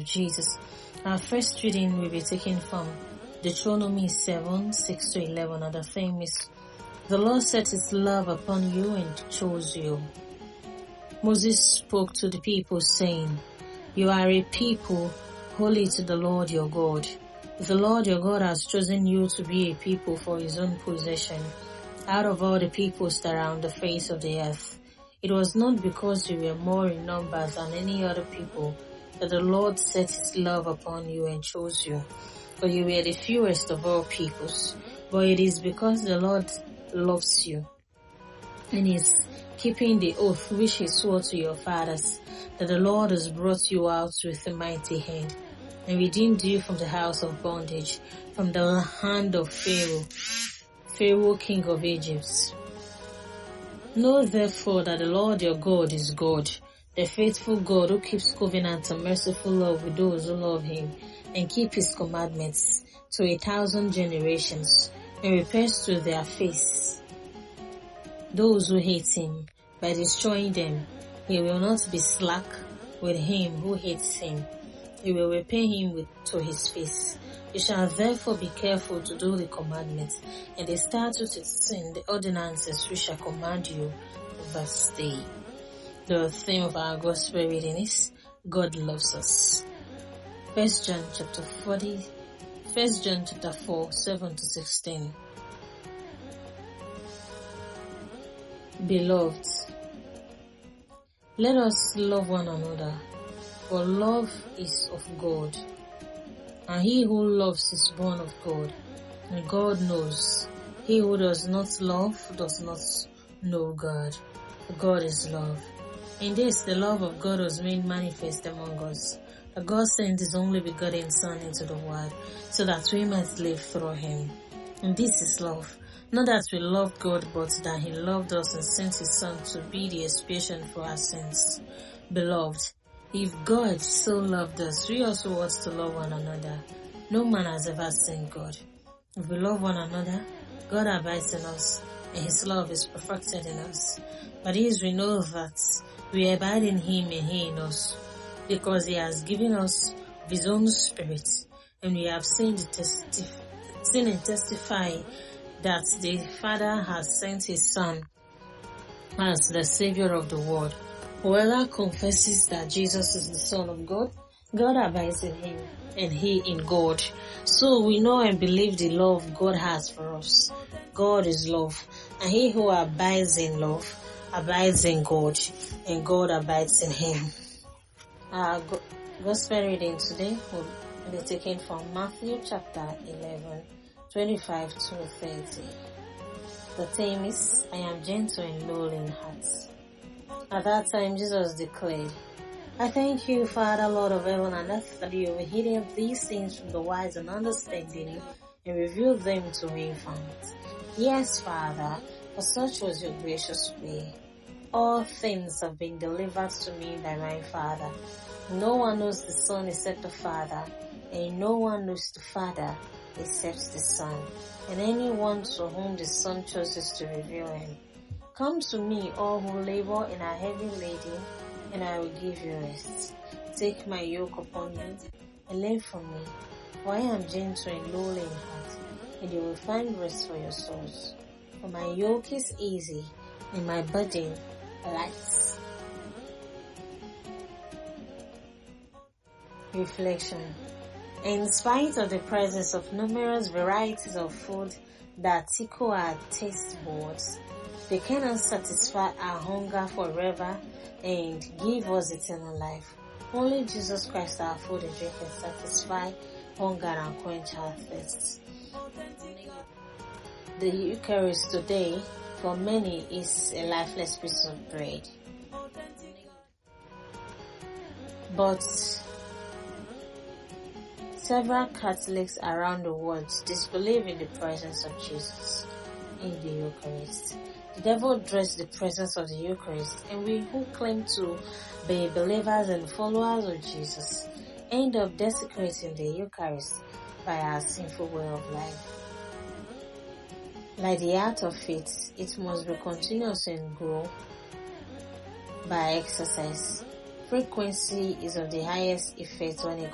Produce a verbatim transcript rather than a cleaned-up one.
Jesus. Our first reading will be taken from Deuteronomy seven, six to eleven, and the theme is, "The Lord set his love upon you and chose you." Moses spoke to the people, saying, "You are a people holy to the Lord your God. The Lord your God has chosen you to be a people for his own possession out of all the peoples that are on the face of the earth. It was not because you were more in numbers than any other people that the Lord set his love upon you and chose you, for you were the fewest of all peoples, but it is because the Lord loves you and is keeping the oath which he swore to your fathers, that the Lord has brought you out with a mighty hand and redeemed you from the house of bondage, from the hand of Pharaoh, Pharaoh king of Egypt. Know therefore that the Lord your God is God, the faithful God who keeps covenant and merciful love with those who love him and keep his commandments to a thousand generations, and repairs to their face those who hate him by destroying them. He will not be slack with him who hates him. He will repay him with, to his face. You shall therefore be careful to do the commandments and the statutes and the ordinances which shall command you this day. The theme of our gospel reading is, God loves us. First John chapter forty, First John chapter four, seven to sixteen. Beloved, let us love one another, for love is of God, and he who loves is born of God, and God knows. He who does not love does not know God, for God is love. In this, the love of God was made manifest among us, that God sent his only begotten Son into the world, so that we might live through him. And this is love, not that we loved God, but that he loved us and sent his Son to be the expiation for our sins. Beloved, if God so loved us, we also ought to love one another. No man has ever seen God. If we love one another, God abides in us, and his love is perfected in us. By this we know that we abide in him and he in us, because he has given us of his own Spirit, and we have seen, the testi- seen and testify that the Father has sent his Son as the Savior of the world. Whoever confesses that Jesus is the Son of God, God abides in him, and he in God. So we know and believe the love God has for us. God is love, and he who abides in love abides in God, and God abides in him. Our gospel reading today will be taken from Matthew chapter eleven, twenty-five to thirty. The theme is, I am gentle and lowly in heart. At that time Jesus declared, I thank you, Father, Lord of heaven and earth, that you have hidden these things from the wise and understanding and revealed them to infants. Yes, Father, for such was your gracious way. All things have been delivered to me by my Father. No one knows the Son except the Father, and no one knows the Father except the Son, and anyone to whom the Son chooses to reveal him. Come to me, all who labor and are heavy laden, and I will give you rest. Take my yoke upon you and learn from me, for I am gentle and lowly in heart, and you will find rest for your souls. For my yoke is easy and my burden light. Reflection. In spite of the presence of numerous varieties of food that tickle our taste buds, they cannot satisfy our hunger forever and give us eternal life. Only Jesus Christ, our food and drink, can satisfy hunger and quench our thirst. The Eucharist today, for many, is a lifeless piece of bread. But several Catholics around the world disbelieve in the presence of Jesus in the Eucharist. The devil dreads the presence of the Eucharist, and we who claim to be believers and followers of Jesus end up desecrating the Eucharist by our sinful way of life. Like the art of faith, it must be continuous and grow by exercise. Frequency is of the highest effect when it